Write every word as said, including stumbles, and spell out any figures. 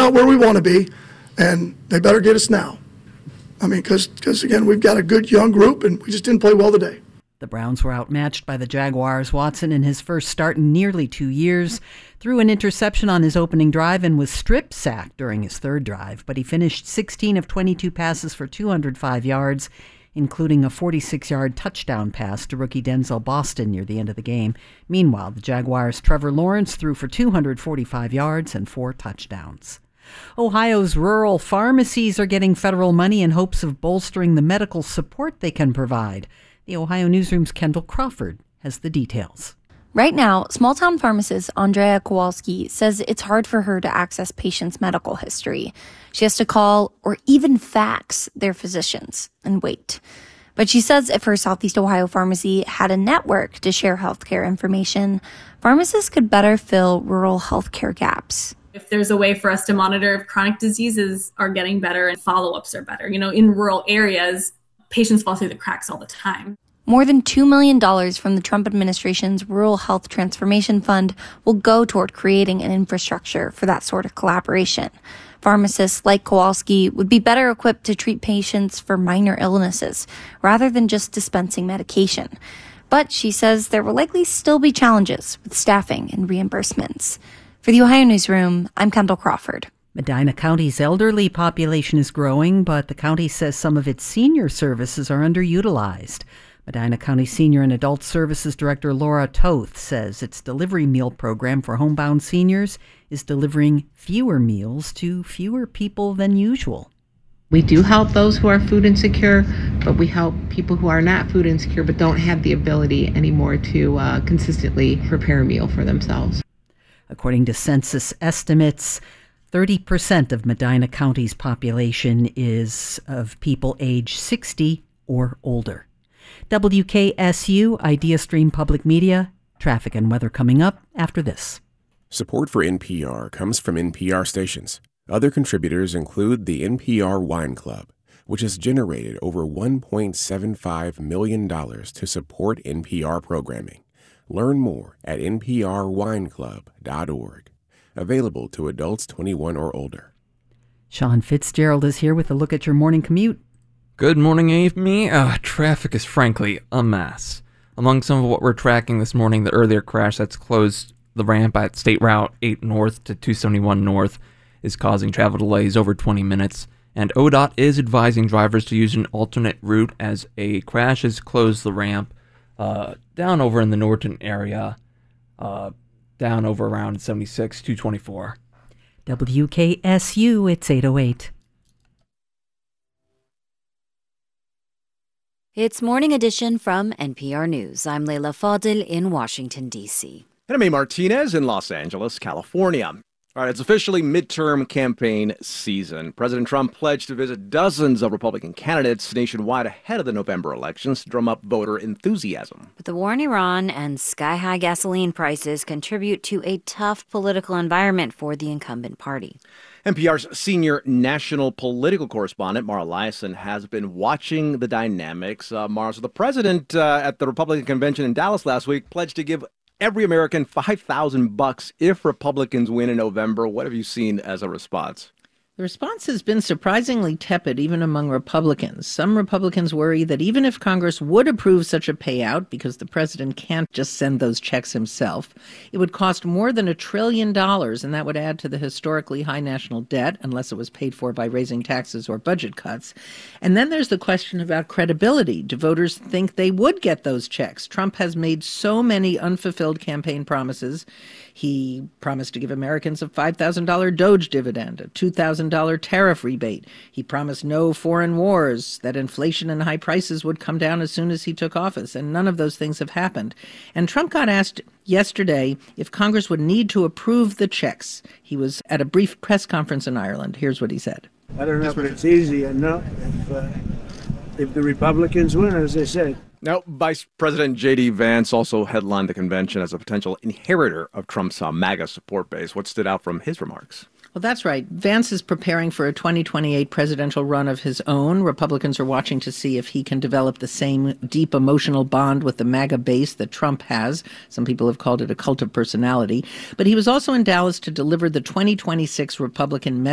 not where we want to be, and they better get us now. I mean, because, because again, we've got a good young group, and we just didn't play well today. The Browns were outmatched by the Jaguars. Watson, in his first start in nearly two years, threw an interception on his opening drive and was strip sacked during his third drive. But he finished sixteen of twenty-two passes for two hundred five yards, including a forty-six-yard touchdown pass to rookie Denzel Boston near the end of the game. Meanwhile, the Jaguars' Trevor Lawrence threw for two hundred forty-five yards and four touchdowns. Ohio's rural pharmacies are getting federal money in hopes of bolstering the medical support they can provide. The Ohio Newsroom's Kendall Crawford has the details. Right now, small-town pharmacist Andrea Kowalski says it's hard for her to access patients' medical history. She has to call or even fax their physicians and wait. But she says if her Southeast Ohio pharmacy had a network to share healthcare information, pharmacists could better fill rural healthcare gaps. If there's a way for us to monitor if chronic diseases are getting better and follow-ups are better. You know, in rural areas, patients fall through the cracks all the time. More than two million dollars from the Trump administration's Rural Health Transformation Fund will go toward creating an infrastructure for that sort of collaboration. Pharmacists like Kowalski would be better equipped to treat patients for minor illnesses rather than just dispensing medication. But she says there will likely still be challenges with staffing and reimbursements. For the Ohio Newsroom, I'm Kendall Crawford. Medina County's elderly population is growing, but the county says some of its senior services are underutilized. Medina County Senior and Adult Services Director Laura Toth says its delivery meal program for homebound seniors is delivering fewer meals to fewer people than usual. We do help those who are food insecure, but we help people who are not food insecure but don't have the ability anymore to uh, consistently prepare a meal for themselves. According to census estimates, thirty percent of Medina County's population is of people age sixty or older. W K S U, IdeaStream Public Media, traffic and weather coming up after this. Support for N P R comes from N P R stations. Other contributors include the N P R Wine Club, which has generated over one point seven five million dollars to support N P R programming. Learn more at n p r wine club dot org. Available to adults twenty-one or older. Sean Fitzgerald is here with a look at your morning commute. Good morning, Amy. Uh, traffic is frankly a mess. Among some of what we're tracking this morning, the earlier crash that's closed the ramp at State Route eight North to two seventy-one North is causing travel delays over twenty minutes. And O D O T is advising drivers to use an alternate route as a crash has closed the ramp uh, down over in the Norton area, uh, down over around seventy-six, two twenty-four. W K S U, it's eight oh eight. It's Morning Edition from N P R News. I'm Leila Fadil in Washington, D C. And I'm A. Martinez in Los Angeles, California. All right, it's officially midterm campaign season. President Trump pledged to visit dozens of Republican candidates nationwide ahead of the November elections to drum up voter enthusiasm. But the war in Iran and sky-high gasoline prices contribute to a tough political environment for the incumbent party. N P R's senior national political correspondent, Mara Liasson, has been watching the dynamics. Uh, Mara, so the president uh, at the Republican convention in Dallas last week pledged to give every American five thousand bucks if Republicans win in November. What have you seen as a response? The response has been surprisingly tepid, even among Republicans. Some Republicans worry that even if Congress would approve such a payout, because the president can't just send those checks himself, it would cost more than a trillion dollars, and that would add to the historically high national debt, unless it was paid for by raising taxes or budget cuts. And then there's the question about credibility. Do voters think they would get those checks? Trump has made so many unfulfilled campaign promises. He promised to give Americans a five thousand dollars Doge dividend, a two thousand dollars tariff rebate. He promised no foreign wars, that inflation and high prices would come down as soon as he took office, and none of those things have happened. And Trump got asked yesterday if Congress would need to approve the checks. He was at a brief press conference in Ireland. Here's what he said. I don't know if it's easy enough if, uh, if the Republicans win, as they said. Now, Vice President J D. Vance also headlined the convention as a potential inheritor of Trump's uh, MAGA support base. What stood out from his remarks? Well, that's right. Vance is preparing for a twenty twenty-eight presidential run of his own. Republicans are watching to see if he can develop the same deep emotional bond with the MAGA base that Trump has. Some people have called it a cult of personality. But he was also in Dallas to deliver the twenty twenty-six Republican message.